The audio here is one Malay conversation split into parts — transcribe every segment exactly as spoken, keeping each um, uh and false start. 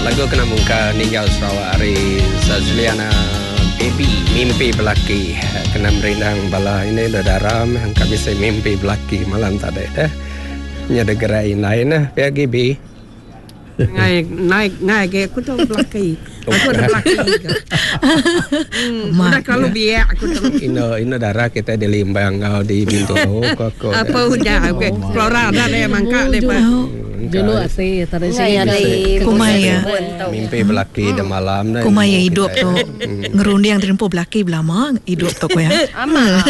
lagu kena muka ninjau Sarawak hari Sazliana Baby mimpi belaki kena merindang bala ini dah daram kami saya mimpi belaki malam tadi dah nyada gerai lain nah pergi bi naik naik naik aku tu belaki aku ada belaki juga udah kalau biar aku tu ino ino darah kita di limbang kau di Bintoro kok apa udah okay. Flora dah deh mangkak deh pak dulu asih tadi saya sini kumaya mimpi belaki dah malam dah kumaya hidup tu ngerundi yang terempuh belaki belama hidup tu kau ya ama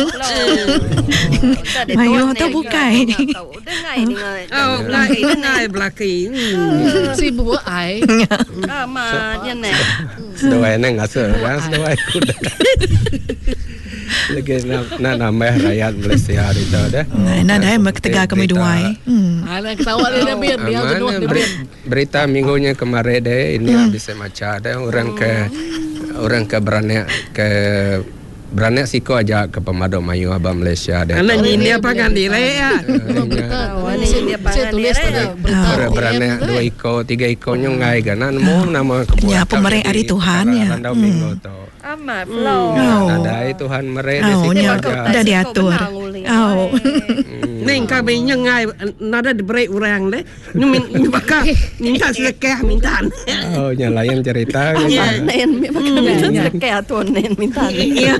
mayo tu bukai oh belaki dengai belaki si buat ai ama dia nak sedawai neng asal kan sedawai kuda lagi nak nak nambah rakyat Malaysia hari tu dah nah dah mak tegak kami dua ala ketawa dia biar dia jenuh dia berita minggunya kemarin deh ini habis macam ada orang ke orang ke beranak ke beranak siko aja ke Pemadam Mayu Abang Malaysia deh anak ini apa kan dire ya saya tulis berita beranak dua ekor tiga ekornya ngai ganan mau nama kebuatan ya pemerintah hari Tuhan ya landau minggu tu ama flow ada Tuhan mereka oh nya dah diatur oh neng kami nyengai nada diberi orang deh ni bakal minta sedekah minta oh nya lain cerita nen minta sedekah tu nen minta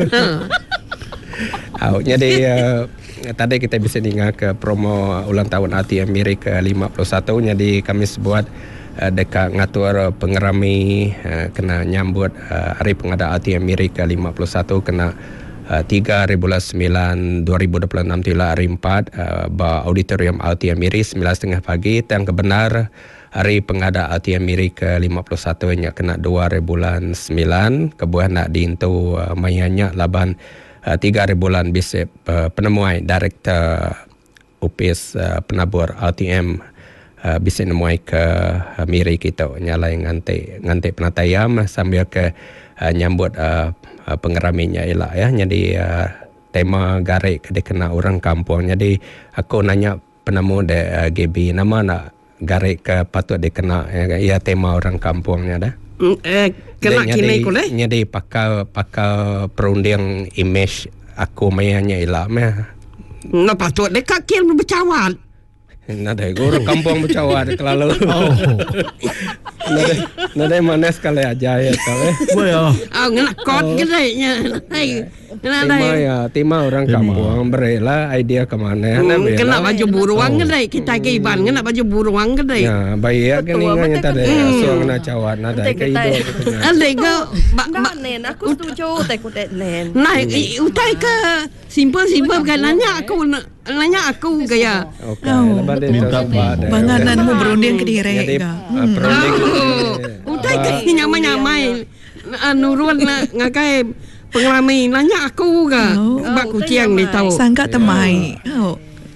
oh jadi tadi kita bisa dengar ke promo ulang tahun A T M Miri ke lima puluh satu jadi kami sebuat uh, dekat ngatur pengerami uh, kena nyambut uh, hari pengada A T M Miri ke lima puluh satu kena uh, tiga bulan sembilan dua ribu dua puluh enam tila hari empat uh, ba auditorium A T M Miri sembilan tiga puluh pagi yang kebenar hari pengada A T M Miri ke lima puluh satu nya kena dua bulan sembilan kebuah nak diintu uh, mayanya laban Uh, tiga bulan bisip uh, penemuai Director U P I S uh, penabur A T M uh, bisa nemuai ke uh, Miri kita nyalai nganti nganti penatayam sambil ke uh, nyambut uh, uh, pengeraminya ialah ya jadi uh, tema garik dia kena orang kampung jadi aku nanya penemu de uh, G B nama nak garik ke patut dia kena ya, ya tema orang kampungnya dah eh kena kini ko le jadi pakal pakal perunding image aku mayanya ilah mah na patut dekat kian bercawat nada orang kampung bercawat kalau nada nada mana sekali aja ya tahu oh ngena kot gedenya hai tema ya tema orang kampung berilah idea ke mana kena baju buruang gedai kita ke iban kena baju buruang gedai ya bayi ya keningnya tadi asuang na cawat nada ke itu ande go nen aku setuju tak kudet nen nah utai ke simple simple kan nanya aku nanya aku gaya bangananmu berunding ke diri perunding utai ke nyamai-nyamai nurun ngakai pengalami nanya aku ga bak kucing ni tahu sangka temai oh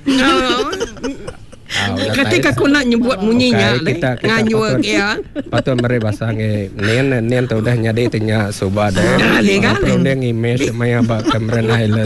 ketika aku nak nyebut munyinya nganyua ya patut mereka bahasa nge nen nen tu dah nyadi tanya subah dah perunding image maya bak kamera